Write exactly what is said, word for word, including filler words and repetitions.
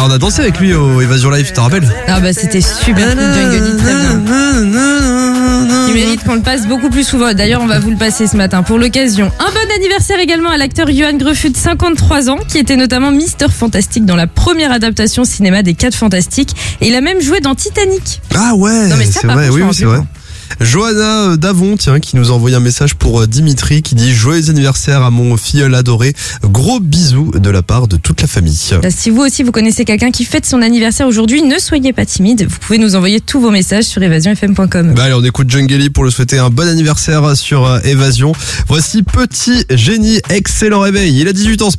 on a dansé avec lui au Évasion Live, tu te rappelles? Ah bah c'était super cool, Jungle, très bien. Il mérite qu'on le passe beaucoup plus souvent. D'ailleurs, on va vous le passer ce matin pour l'occasion. Un bon anniversaire également à l'acteur Johan Greffut de cinquante-trois ans, qui était notamment Mister Fantastique dans la première adaptation cinéma des quatre Fantastiques. Et il a même joué dans Titanic. Ah ouais, Non, mais ça, c'est par vrai, contre, oui, je m'en oui, c'est rappelle vrai. Johanna Davon, tiens, qui nous a envoyé un message pour Dimitri, qui dit joyeux anniversaire à mon filleul adoré. Gros bisous de la part de toute la famille. Là, si vous aussi vous connaissez quelqu'un qui fête son anniversaire aujourd'hui, ne soyez pas timide. Vous pouvez nous envoyer tous vos messages sur évasion f m point com. Bah allez, on écoute Jungle pour le souhaiter un bon anniversaire sur Évasion. Voici Petit Génie, excellent réveil. Il a dix-huit ans.